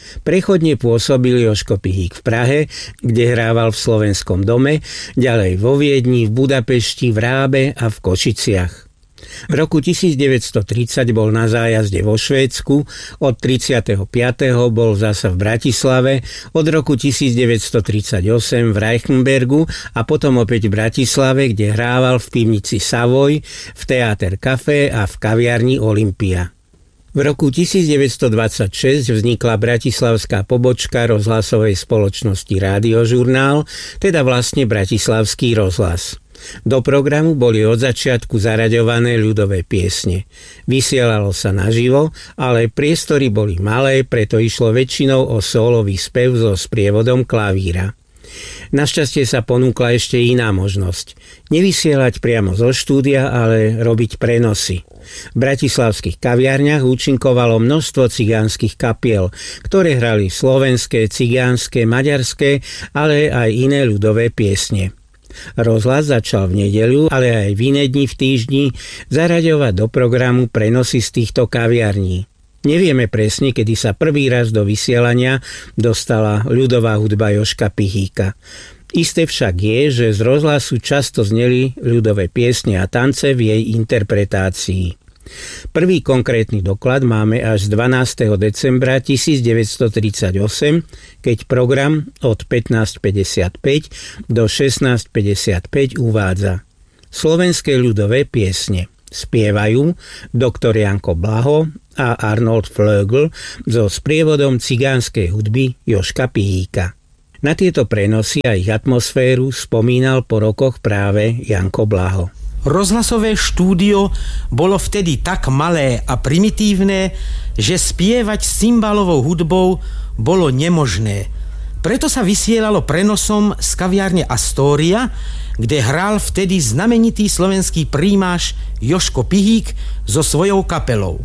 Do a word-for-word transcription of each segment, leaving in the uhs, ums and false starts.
Prechodne pôsobil Jožko Pihík v Prahe, kde hrával v Slovenskom dome, ďalej vo Viedni, v Budapešti, v Rábe a v Košiciach. V roku devätnásťtridsať bol na zájazde vo Švédsku, od tridsiateho piateho bol zasa v Bratislave, od roku devätnásťtridsaťosem v Reichenbergu a potom opäť v Bratislave, kde hrával v pivnici Savoy, v Theater Café a v kaviarni Olympia. V roku devätnásťdvadsaťšesť vznikla bratislavská pobočka rozhlasovej spoločnosti Rádiožurnál, teda vlastne Bratislavský rozhlas. Do programu boli od začiatku zaraďované ľudové piesne. Vysielalo sa naživo, ale priestory boli malé, preto išlo väčšinou o sólový spev so sprievodom klavíra. Našťastie sa ponúkla ešte iná možnosť. Nevysielať priamo zo štúdia, ale robiť prenosy. V bratislavských kaviarniach účinkovalo množstvo cigánskych kapiel, ktoré hrali slovenské, cigánske, maďarské, ale aj iné ľudové piesne. Rozhlas začal v nedeľu, ale aj v iné dni v týždni zaraďovať do programu prenosy z týchto kaviarní. Nevieme presne, kedy sa prvý raz do vysielania dostala ľudová hudba Jožka Pihíka. Isté však je, že z rozhlasu často zneli ľudové piesne a tance v jej interpretácii. Prvý konkrétny doklad máme až z dvanásteho decembra devätnásťtridsaťosem, keď program od pätnásť päťdesiatpäť do šestnásť päťdesiatpäť uvádza: Slovenské ľudové piesne spievajú doktor Janko Blaho a Arnold Flögl so sprievodom cigánskej hudby Jožka Pihíka. Na tieto prenosy a ich atmosféru spomínal po rokoch práve Janko Blaho. Rozhlasové štúdio bolo vtedy tak malé a primitívne, že spievať s cymbalovou hudbou bolo nemožné. Preto sa vysielalo prenosom z kaviárne Astoria, kde hral vtedy znamenitý slovenský prímáš Jožko Pihík so svojou kapelou.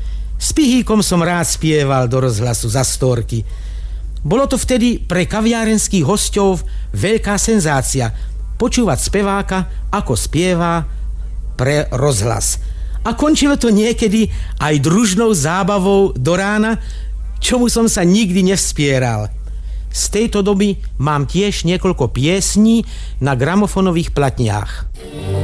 S Pihíkom som rád spieval do rozhlasu z Astorky. Bolo to vtedy pre kaviárenských hosťov veľká senzácia počúvať speváka, ako spieva pre rozhlas. A končilo to niekedy aj družnou zábavou do rána, čomu som sa nikdy nevspieral. Z tejto doby mám tiež niekoľko piesní na gramofonových platniach.